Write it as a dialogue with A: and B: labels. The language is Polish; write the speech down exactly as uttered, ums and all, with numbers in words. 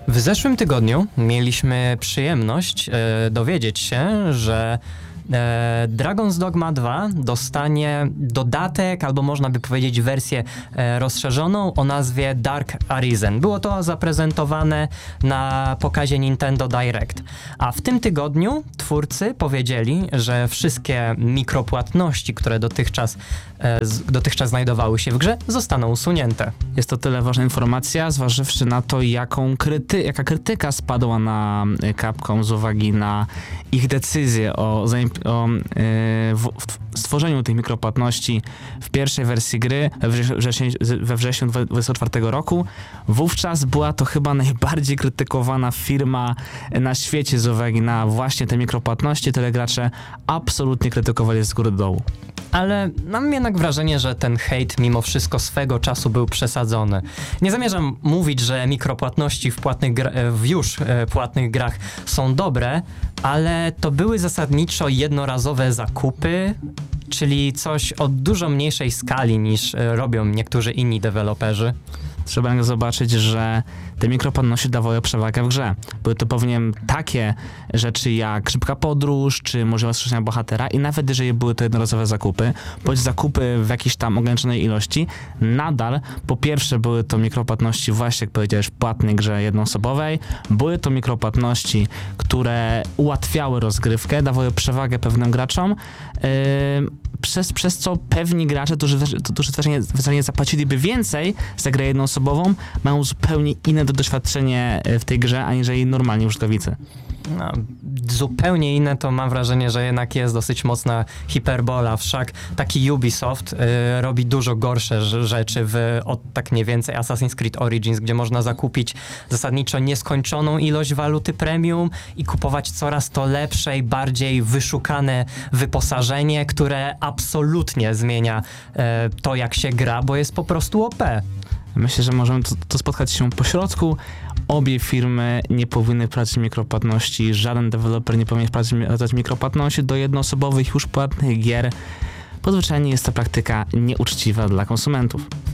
A: W zeszłym tygodniu mieliśmy przyjemność e, dowiedzieć się, że e, Dragon's Dogma dwa dostanie dodatek, albo można by powiedzieć wersję e, rozszerzoną o nazwie Dark Arisen. Było to zaprezentowane na pokazie Nintendo Direct. A w tym tygodniu twórcy powiedzieli, że wszystkie mikropłatności, które dotychczas, e, z, dotychczas znajdowały się w grze, zostaną usunięte.
B: Jest to tyle ważna informacja, zważywszy na to, jaką kryty, jaka krytyka spadła na Capcom z uwagi na ich decyzję o, o yy, w, w stworzeniu tych mikropłatności w pierwszej wersji gry we wrześniu, we wrześniu dwa tysiące dwudziestego czwartego roku. Wówczas była to chyba najbardziej krytykowana firma na świecie z uwagi na właśnie te mikropłatności. Tyle gracze absolutnie krytykowali z góry do dołu.
A: Ale mam jednak wrażenie, że ten hejt mimo wszystko swego czasu był przesadzony. Nie zamierzam mówić, że mikropłatności w, płatnych gra- w już e, płatnych grach są dobre, ale to były zasadniczo jednorazowe zakupy, czyli coś o dużo mniejszej skali niż e, robią niektórzy inni deweloperzy.
B: Trzeba zobaczyć, że te mikropłatności dawały przewagę w grze. Były to pewnie takie rzeczy jak szybka podróż, czy możliwość skrzeszenia bohatera i nawet jeżeli były to jednorazowe zakupy, bądź zakupy w jakiejś tam ograniczonej ilości, nadal po pierwsze były to mikropłatności właśnie, jak powiedziałeś, w płatnej grze jednoosobowej, były to mikropłatności, które ułatwiały rozgrywkę, dawały przewagę pewnym graczom, yy, przez, przez co pewni gracze, którzy, którzy zwyczajnie zapłaciliby więcej za grę jednoosobową, mają zupełnie inne doświadczenie w tej grze, aniżeli normalni użytkownicy.
A: No, zupełnie inne to mam wrażenie, że jednak jest dosyć mocna hiperbola. Wszak taki Ubisoft y, robi dużo gorsze r- rzeczy w od tak mniej więcej Assassin's Creed Origins, gdzie można zakupić zasadniczo nieskończoną ilość waluty premium i kupować coraz to lepsze i bardziej wyszukane wyposażenie, które absolutnie zmienia y, to, jak się gra, bo jest po prostu O P.
B: Myślę, że możemy to, to spotkać się po środku. Obie firmy nie powinny wprowadzać mikropłatności, żaden deweloper nie powinien wprowadzać mikropłatności do jednoosobowych już płatnych gier. Zwyczajnie jest to praktyka nieuczciwa dla konsumentów.